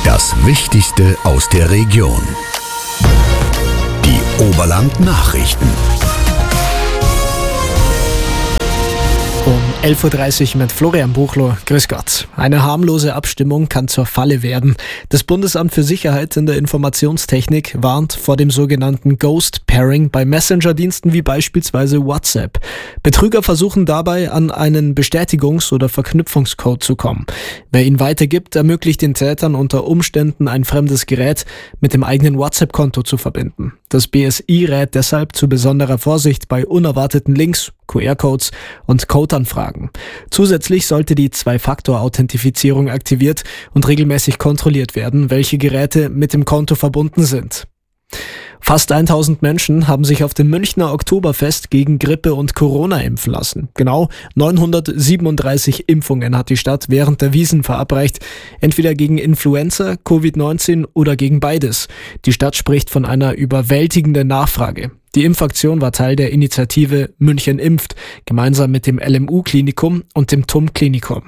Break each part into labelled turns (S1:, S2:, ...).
S1: Das Wichtigste aus der Region. Die Oberland-Nachrichten.
S2: Um 11.30 Uhr mit Florian Buchlo. Grüß Gott. Eine harmlose Abstimmung kann zur Falle werden. Das Bundesamt für Sicherheit in der Informationstechnik warnt vor dem sogenannten Ghost Pairing bei Messenger-Diensten wie beispielsweise WhatsApp. Betrüger versuchen dabei, an einen Bestätigungs- oder Verknüpfungscode zu kommen. Wer ihn weitergibt, ermöglicht den Tätern unter Umständen ein fremdes Gerät mit dem eigenen WhatsApp-Konto zu verbinden. Das BSI rät deshalb zu besonderer Vorsicht bei unerwarteten Links, QR-Codes und Codeanfragen. Zusätzlich sollte die Zwei-Faktor-Authentifizierung aktiviert und regelmäßig kontrolliert werden, welche Geräte mit dem Konto verbunden sind. Fast 1000 Menschen haben sich auf dem Münchner Oktoberfest gegen Grippe und Corona impfen lassen. Genau 937 Impfungen hat die Stadt während der Wiesn verabreicht, entweder gegen Influenza, Covid-19 oder gegen beides. Die Stadt spricht von einer überwältigenden Nachfrage. Die Impfaktion war Teil der Initiative München impft, gemeinsam mit dem LMU-Klinikum und dem TUM-Klinikum.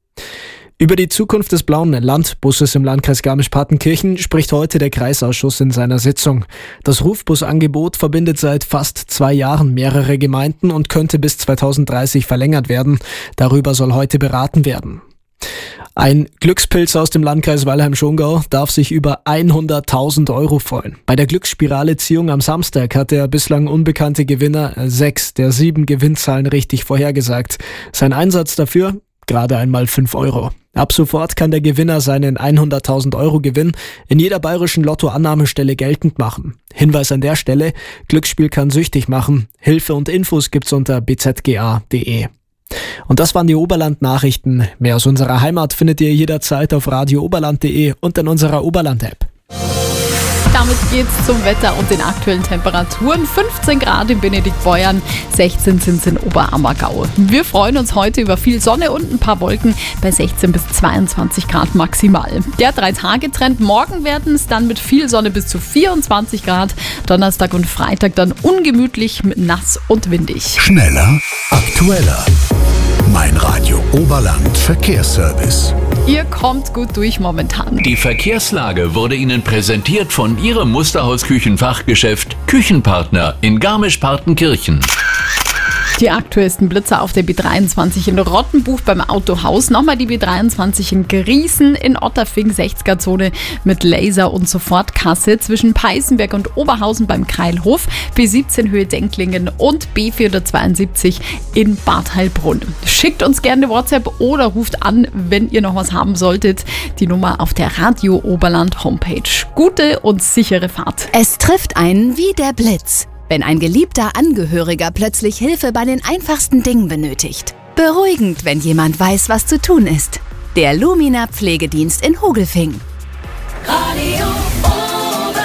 S2: Über die Zukunft des blauen Landbusses im Landkreis Garmisch-Partenkirchen spricht heute der Kreisausschuss in seiner Sitzung. Das Rufbusangebot verbindet seit fast 2 Jahren mehrere Gemeinden und könnte bis 2030 verlängert werden. Darüber soll heute beraten werden. Ein Glückspilz aus dem Landkreis Weilheim-Schongau darf sich über 100.000 Euro freuen. Bei der Glücksspirale-Ziehung am Samstag hat der bislang unbekannte Gewinner 6 der 7 Gewinnzahlen richtig vorhergesagt. Sein Einsatz dafür? Gerade einmal 5 Euro. Ab sofort kann der Gewinner seinen 100.000 Euro Gewinn in jeder bayerischen Lottoannahmestelle geltend machen. Hinweis an der Stelle: Glücksspiel kann süchtig machen. Hilfe und Infos gibt's unter bzga.de. Und das waren die Oberland-Nachrichten. Mehr aus unserer Heimat findet ihr jederzeit auf radiooberland.de und in unserer Oberland-App.
S3: Damit geht's zum Wetter und den aktuellen Temperaturen. 15 Grad in Benediktbeuern, 16 sind es in Oberammergau. Wir freuen uns heute über viel Sonne und ein paar Wolken bei 16 bis 22 Grad maximal. Der 3-Tage-Trend, morgen werden es dann mit viel Sonne bis zu 24 Grad. Donnerstag und Freitag dann ungemütlich mit nass und windig.
S1: Schneller, aktueller. Mein Radio Oberland Verkehrsservice.
S3: Ihr kommt gut durch momentan.
S4: Die Verkehrslage wurde Ihnen präsentiert von Ihrem Musterhaus-Küchenfachgeschäft Küchenpartner in Garmisch-Partenkirchen.
S3: Die aktuellsten Blitzer auf der B23 in Rottenbuch beim Autohaus. Nochmal die B23 in Griesen, in Otterfing 60er-Zone mit Laser- und Sofortkasse zwischen Peißenberg und Oberhausen beim Keilhof, B17 Höhe Denklingen und B472 in Bad Heilbrunn. Schickt uns gerne eine WhatsApp oder ruft an, wenn ihr noch was haben solltet. Die Nummer auf der Radio Oberland Homepage. Gute und sichere Fahrt.
S5: Es trifft einen wie der Blitz, wenn ein geliebter Angehöriger plötzlich Hilfe bei den einfachsten Dingen benötigt. Beruhigend, wenn jemand weiß, was zu tun ist. Der Lumina Pflegedienst in Hogelfing.
S6: Radio Oberland.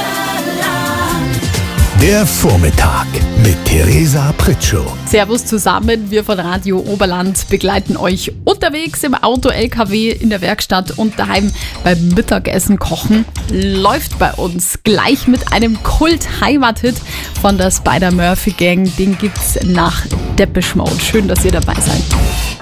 S1: Der Vormittag mit Theresa Pritschow.
S3: Servus zusammen, wir von Radio Oberland begleiten euch unterwegs im Auto, LKW, in der Werkstatt und daheim beim Mittagessen kochen. Läuft bei uns gleich mit einem Kult-Heimat-Hit von der Spider-Murphy Gang. Den gibt's nach Depeche Mode. Schön, dass ihr dabei seid.